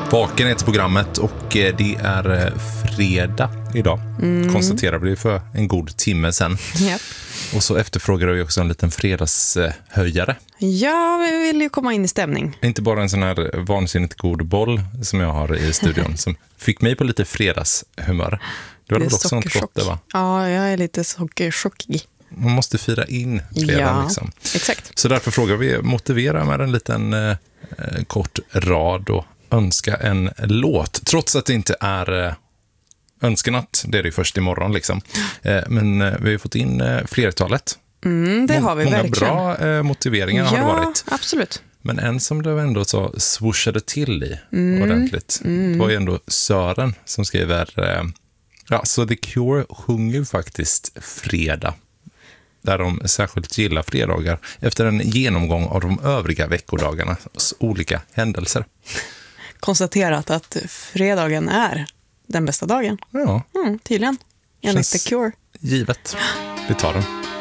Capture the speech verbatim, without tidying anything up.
Vaken heter programmet och det är fredag idag. Mm. Konstaterar vi för en god timme sen. Yep. Och så efterfrågar vi också en liten fredagshöjare. Ja, vi vill ju komma in i stämning. Inte bara en sån här vansinnigt god boll som jag har i studion som fick mig på lite fredagshumör. Du har väl också inte fått det, va? Ja, jag är lite sockerchockig. Man måste fira in fredagen, ja, liksom. Exakt. Så därför frågar vi, motivera med en liten eh, kort rad och önska en låt. Trots att det inte är eh, önskenatt, det är det först imorgon liksom. Eh, men eh, vi har fått in eh, flertalet. Mm, det har vi Många verkligen. Många bra eh, motiveringar ja, har det varit. Ja, absolut. Men en som det ändå så swooshade till i mm, ordentligt. Mm. Det var ju ändå Sören som skriver eh, ja, så The Cure sjunger faktiskt fredag. Där de särskilt gillar fredagar efter en genomgång av de övriga veckodagarnas olika händelser. Konstaterat att fredagen är den bästa dagen. Ja. Mm, tydligen. Enligt The Cure. Givet. Vi tar den.